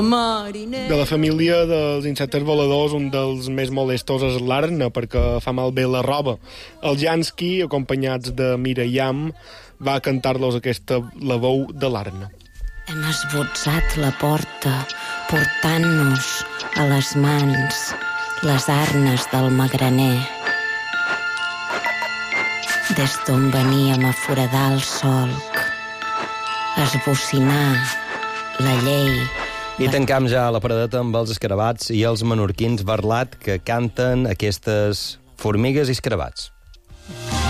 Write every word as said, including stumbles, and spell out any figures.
De la família dels insectes voladors, un dels més molestos és l'arna, perquè fa malbé la roba. El Jansky, acompanyats de Mirayam, va cantar-los aquesta la veu de l'arna. Hem esbotzat la porta, portant-nos a les mans les arnes del magraner. Des d'on veníem a foradar el solc, a esbocinar la llei. I tancam ja la paradeta amb els escarabats i els menorquins Barlat que canten aquestes formigues i escarabats.